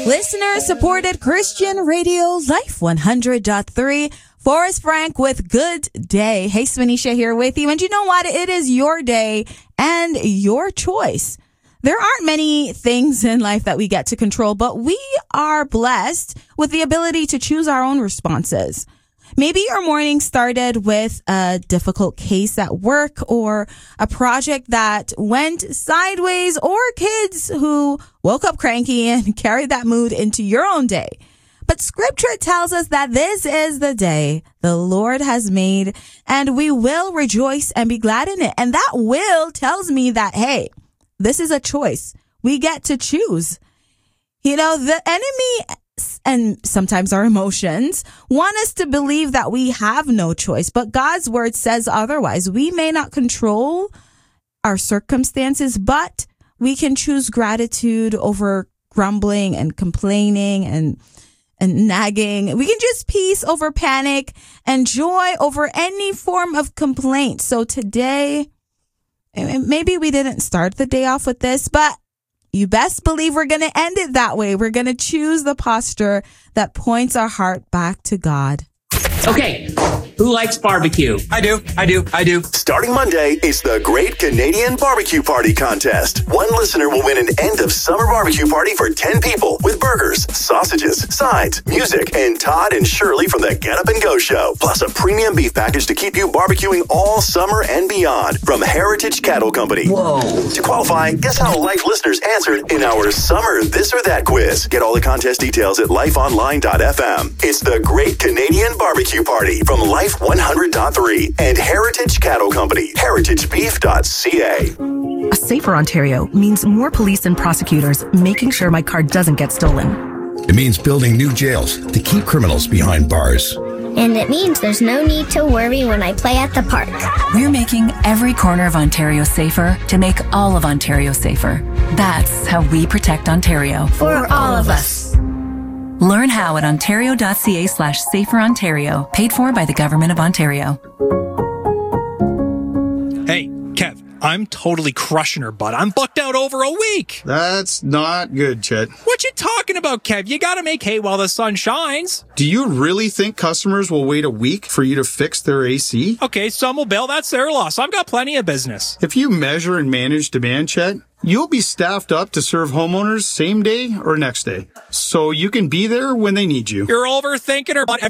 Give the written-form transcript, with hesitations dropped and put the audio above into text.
Listener-supported Christian radio, Life 100.3. Forrest Frank with Good Day. Hey, Swanisha here with you. And you know what? It is your day and your choice. There aren't many things in life that we get to control, but we are blessed with the ability to choose our own responses. Maybe your morning started with a difficult case at work or a project that went sideways or kids who woke up cranky and carried that mood into your own day. But scripture tells us that this is the day the Lord has made and we will rejoice and be glad in it. And that will tells me that, hey, this is a choice. We get to choose. You know, the enemy and sometimes our emotions want us to believe that we have no choice, but God's word says otherwise. We may not control our circumstances, but we can choose gratitude over grumbling and complaining and nagging. We can choose peace over panic and joy over any form of complaint. So today, maybe we didn't start the day off with this, but you best believe we're going to end it that way. We're going to choose the posture that points our heart back to God. Okay, who likes barbecue? I do. Starting Monday, it's the Great Canadian Barbecue Party Contest. One listener will win an end-of-summer barbecue party for 10 people with burgers, sausages, sides, music, and Todd and Shirley from the Get Up and Go Show. Plus a premium beef package to keep you barbecuing all summer and beyond from Heritage Cattle Company. Whoa. To qualify, guess how Life listeners answered in our Summer This or That quiz. Get all the contest details at lifeonline.fm. It's the Great Canadian Barbecue Party from Life 100.3 and Heritage Cattle Company, heritagebeef.ca. A safer Ontario means more police and prosecutors making sure my car doesn't get stolen. It means building new jails to keep criminals behind bars. And it means there's no need to worry when I play at the park. We're making every corner of Ontario safer to make all of Ontario safer. That's how we protect Ontario. For all of us. Learn how at ontario.ca/saferontario, paid for by the Government of Ontario. Hey, Kev, I'm totally crushing her, bud. I'm booked out over a week. That's not good, Chet. What you talking about, Kev? You gotta make hay while the sun shines. Do you really think customers will wait a week for you to fix their AC? Okay, some will bail. That's their loss. I've got plenty of business. If you measure and manage demand, Chet, you'll be staffed up to serve homeowners same day or next day, so you can be there when they need you. You're overthinking her, bud.